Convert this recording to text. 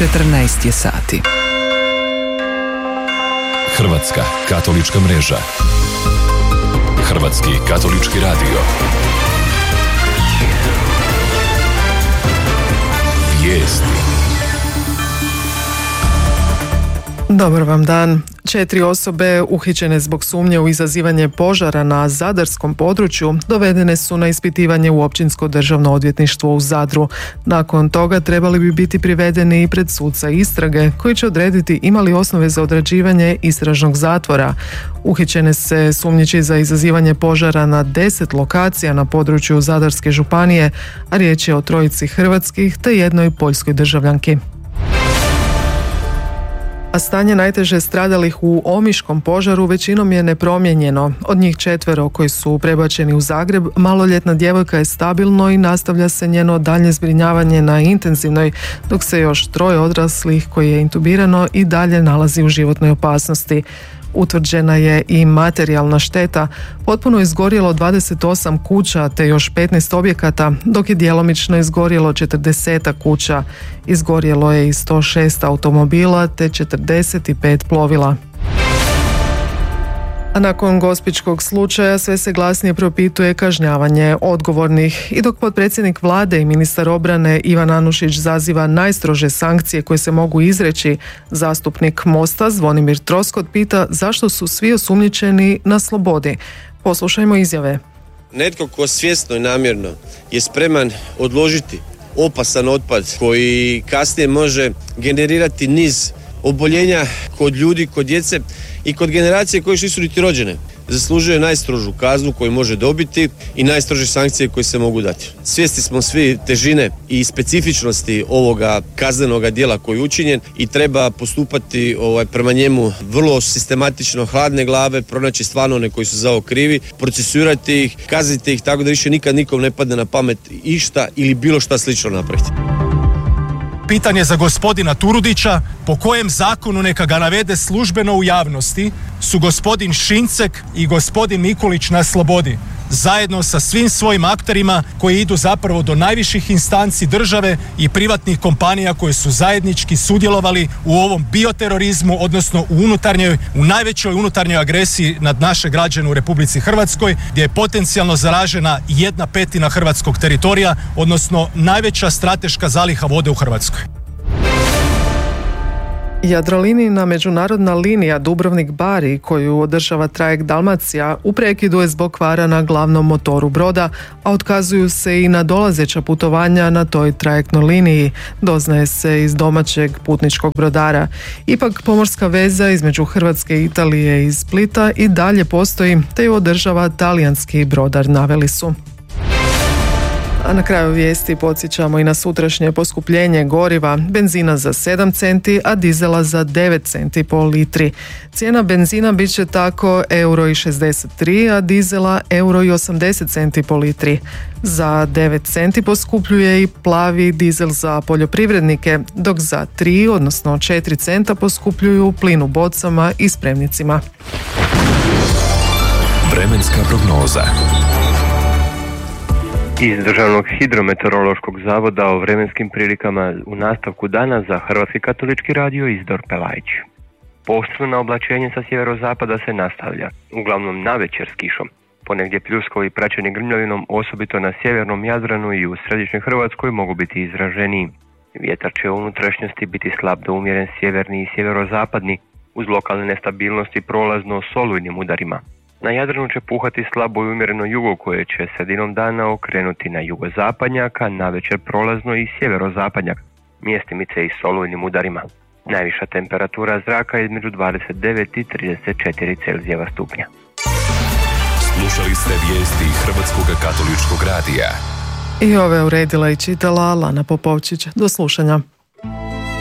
14 je sati. Hrvatska katolička mreža. Hrvatski katolički radio. Vijesti. Dobar vam dan. 4 osobe uhićene zbog sumnje u izazivanje požara na zadarskom području dovedene su na ispitivanje u Općinsko državno odvjetništvo u Zadru. Nakon toga trebali bi biti privedeni i pred suca istrage koji će odrediti ima li osnove za odrađivanje istražnog zatvora. Uhićene se sumnjiči za izazivanje požara na 10 lokacija na području Zadarske županije, a riječ je o 3 hrvatskih te 1 poljskoj državljanki. A stanje najteže stradalih u Omiškom požaru većinom je nepromijenjeno. Od njih 4 koji su prebačeni u Zagreb, maloljetna djevojka je stabilno i nastavlja se njeno daljnje zbrinjavanje na intenzivnoj, dok se još 3 odraslih koji je intubirano i dalje nalazi u životnoj opasnosti. Utvrđena je i materijalna šteta. Potpuno je izgorjelo 28 kuća te još 15 objekata, dok je djelomično izgorjelo 40 kuća. Izgorjelo je i 106 automobila te 45 plovila. A nakon Gospićkog slučaja sve se glasnije propituje kažnjavanje odgovornih. I dok potpredsjednik vlade i ministar obrane Ivan Anušić zaziva najstrože sankcije koje se mogu izreći, zastupnik Mosta Zvonimir Troskot pita zašto su svi osumnjičeni na slobodi. Poslušajmo izjave. Netko ko svjesno i namjerno je spreman odložiti opasan otpad koji kasnije može generirati niz oboljenja kod ljudi, kod djece i kod generacije koje još nisu niti rođene, zaslužuje najstrožu kaznu koju može dobiti i najstrože sankcije koje se mogu dati. Svjesni smo svi težine i specifičnosti ovoga kaznenoga djela koji je učinjen i treba postupati prema njemu vrlo sistematično, hladne glave, pronaći stvarno one koji su za ovo krivi, procesuirati ih, kazniti ih tako da više nikad nikom ne padne na pamet išta ili bilo šta slično napraviti. Pitanje za gospodina Turudića, po kojem zakonu, neka ga navede službeno u javnosti, su gospodin Šincek i gospodin Mikulić na slobodi, zajedno sa svim svojim akterima koji idu zapravo do najviših instanci države i privatnih kompanija koje su zajednički sudjelovali u ovom bioterorizmu, odnosno u najvećoj unutarnjoj agresiji nad naše građane u Republici Hrvatskoj, gdje je potencijalno zaražena 1/5 hrvatskog teritorija, odnosno najveća strateška zaliha vode u Hrvatskoj. Jadrolinijina međunarodna linija Dubrovnik-Bari koju održava trajekt Dalmacija u prekidu je zbog kvara na glavnom motoru broda, a otkazuju se i nadolazeća putovanja na toj trajektnoj liniji, doznaje se iz domaćeg putničkog brodara. Ipak pomorska veza između Hrvatske i Italije i Splita i dalje postoji, te ju održava talijanski brodar, naveli su. A na kraju vijesti podsjećamo i na sutrašnje poskupljenje goriva, benzina za 7 centi, a dizela za 9 centi po litri. Cijena benzina bit će tako €1,63, a dizela €1,80 centi po litri. Za 9 centi poskupljuje i plavi dizel za poljoprivrednike, dok za 3, odnosno 4 centa poskupljuju plin u bocama i spremnicima. Vremenska prognoza. Iz Državnog hidrometeorološkog zavoda o vremenskim prilikama u nastavku dana za Hrvatski katolički radio Isidor Pelajić. Pooštreno oblačenje sa sjeverozapada se nastavlja, uglavnom navečer s kišom. Ponegdje pljuskovi praćeni grmljavinom, osobito na sjevernom Jadranu i u središnjoj Hrvatskoj, mogu biti izraženiji. Vjetar će u unutrašnjosti biti slab do umjeren sjeverni i sjeverozapadni, uz lokalne nestabilnosti prolazno s olujnim udarima. Na Jadranu će puhati slabo i umjereno jugo koje će sredinom dana okrenuti na jugozapadnjak, a navečer prolazno i sjeverozapadnjak, mjestimice i s olujnim udarima. Najviša temperatura zraka je između 29 i 34 Celzijeva stupnja. Slušali ste vijesti Hrvatskog katoličkog radija. I ove uredila i čitala Lana Popovčić. Do slušanja.